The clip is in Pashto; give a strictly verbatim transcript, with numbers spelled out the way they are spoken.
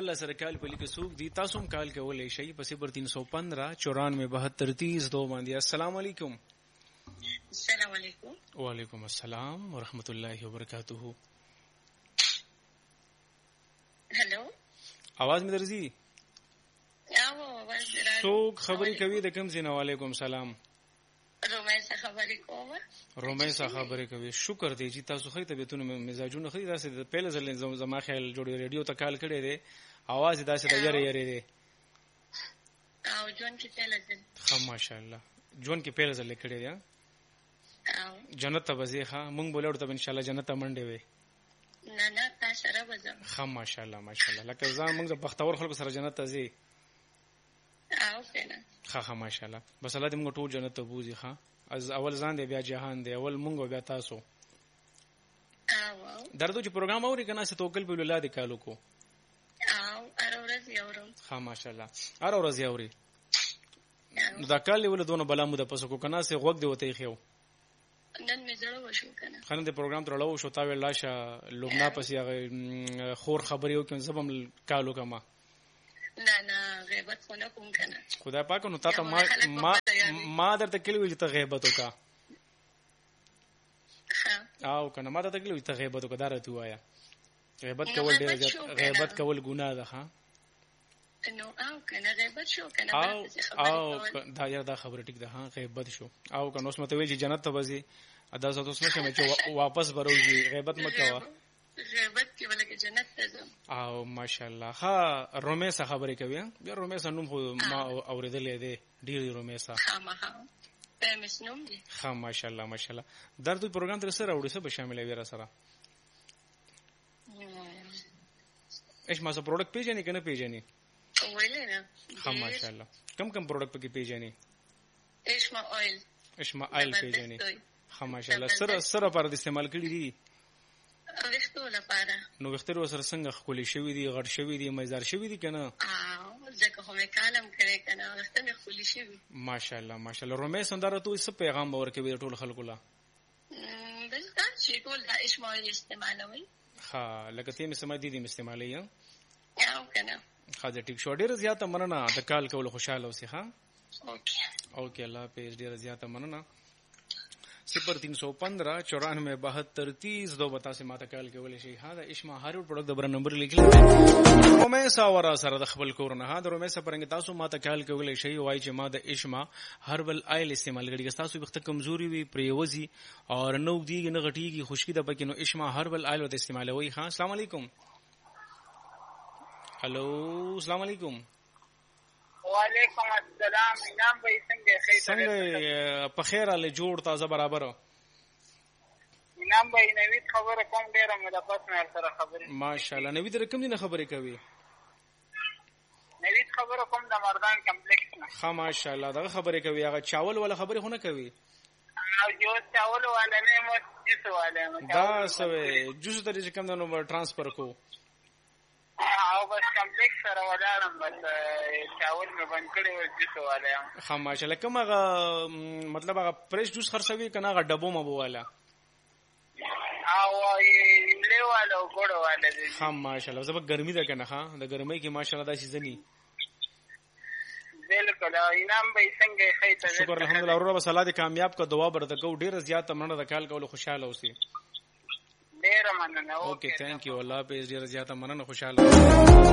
الله سره کال په لیک سوق دي تاسو هم کال کولای شئ په صفر تین سو پندرہ چورانوے بہتر تیس دو باندې. السلام علیکم. السلام علیکم. وعلیکم السلام ورحمۃ اللہ وبرکاتہ. هلو आवाज مې درځي؟ او आवाज درځي. څوک خبرې کوي د کوم ځای نه؟ وعلیکم السلام. رومیسا خبرې کوم. رومیسا خبرې کوي. شکر دی چې تاسو خې طبيعتونه مزاجونه خې داسې د پهل ځل زما خیال جوړ ریډیو ته کال کړی دی आवाज داسې د یری یری دی. او جون کې پهل ځل. خا ماشاءالله جون کې پهل ځل کړی دی. او جنت ته وځي. ها مونږ بولور ته ان شاء الله جنت ته منډه وي. نه نه تاسو سره وځم. خا ماشاءالله ماشاءالله لکه ځان مونږ د بختور خلکو سره جنت ته ځي. او کنه خا خا ماشاءالله بس الله دې موږ ټول جنت ته بوزي. ها از اول ځان دی بیا جهان دی اول موږ بیا تاسو. او درته چې پروګرام اوري کنه څه توکل په ولادت کالو کو. او ار ورځ یورم. خا ماشاءالله ار ورځ یوري. نو دا کال ول دونه بلا مو د پسو کو کنه څه غوګ دی وته خيو. نن مې زړه وشو کنه. خنه د پروګرام تر لو شو تا ویل لاشه لبنان پسې هغه خور خبرې وکم زبم کالو کما. نه نه غیبت خو نه کوم کنه. خدای پاک نو تا ته ما ما ما درته کلی چې ته غیبت وکا. او کنه ما ته کلی چې ته غیبت وکا درته وایا. غیبت کول ډیر زیات غیبت کول ګناه ده. ها نو او کنه غیبت شو کنه. او او دا یا دا خبره ټیک ده. ها غیبت شو او کنه اوس مته ویل چې جنت ته وځي ادا زه اوس نشم چې واپس بروږي. غیبت مکوا. غیبت کې ولکه جنت ته ځم. او ماشاءالله. ها رومیسا خبرې کوي. بیا رومیسا نوم خو ما اوریدلې ده ډیر رومیسا. ها ما ها پېمس نوم دي. ها ماشاءالله ماشاءالله. درته پروګرام تر سره وړي څه به شامل وي را سره. ايش ما څه پروډکټ پیژنې کنه پیژنې؟ ویلې نه. ها ماشاءالله. کم کم پروډکټ پکې پیژنې؟ اشما اویل. اشما اویل پیژنې. ها ماشاءالله. سره سره پر د استعمال کړی دي. وختو لپاره. نو وختو سره څنګه خولي شوی دي غړ شوی دي مزار شوی دي کنه؟ او ځکه خو مې کالم کړی کنه وخت مې خولي شوی. ماشاءالله ماشاءالله. رومیس اندار ته څه پیغام باور کوي ټول خلکو لا؟ بس دا چې ټول د اشما استعمالوي. ها لکه تیم سم دي دي استعمالي. او کنه خاطر ټیک شو ډیر زیاته مننه د کال کول خوشاله اوسې. ها اوکې اوکې الله پیس ډیر زیاته مننه. صفر تین سو پندرہ چورانوے بہتر تیس دو بتا سے ماته کال کولای شي. ها دا اشما هارو پروډکټ د بر نمبر لیکل رومیسا ورا سره د خپل کورنه. ها د رومیسا پرنګ تاسو ماته کال کولای شي وای چې ما د اشما هربل آیل استعمال کړي. تاسو وخت کمزوري وي پریوزي او نو دیږي نه غټيږي خشکی د پکې نو اشما هربل آیل د استعمالوي. ها السلام علیکم. هلو السلام علیکم. وعلیکم السلام. نام به څنګه خیر؟ څنګه په خیر له جوړ تازه برابر. نام به نوید خبره کوم ډیره مې د پس نه سره خبرې. ماشاءالله. نوید رقم دي نه خبرې کوي. نوید خبره کوم د مردان کمپلیکس نه. ها ماشاءالله دا خبرې کوي. هغه چاول ولا خبرې خونه کوي. او جو چاول والا نه مو جوس والا. دا سوې جوس ته چې کوم نو ترانسفر کو. او بس کمپلیکس سره ولارم بس چاول مې بند کړی و جوس والا. ها ماشاءالله. کوم هغه مطلب هغه فرش جوس خرڅوي کنه هغه ډبو مبو والا؟ او له والا ګوړ والا دي. ها ماشاءالله. زما ګرمي ده کنه. ها د ګرمۍ کې ماشاءالله دا سيزني. بالکل. انعام به څنګه خیر؟ شکر الحمدلله. اورو بس الله دې کامیاب کا دعا برته کو. ډیر زیات مننه د کال کول خوشاله اوسئ. ډیر مننه. اوکې ثانک یو. الله په ډیر زیات مننه خوشاله.